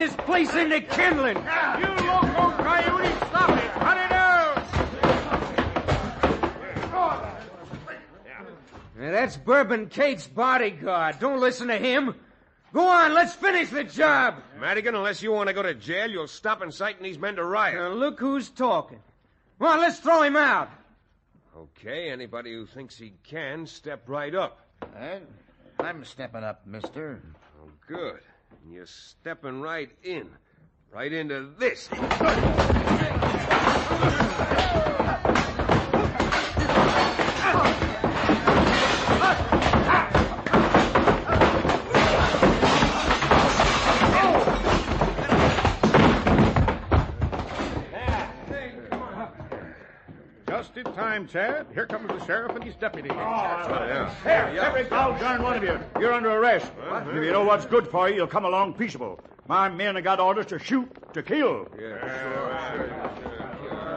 this place into kindling. You loco coyote, stop it! Cut it out! Now, that's Bourbon Kate's bodyguard. Don't listen to him. Go on, let's finish the job. Madigan, unless you want to go to jail, you'll stop inciting these men to riot. Now, look who's talking. Come on, let's throw him out. Okay, anybody who thinks he can, step right up. I'm stepping up, mister. Oh, good. And you're stepping right in. Right into this. Just in time, Chad. Here comes the sheriff and his deputy. Yeah. Here, every doggone one of you. You're under arrest. If you know what's good for you, you'll come along peaceable. My men have got orders to shoot, to kill. Yeah.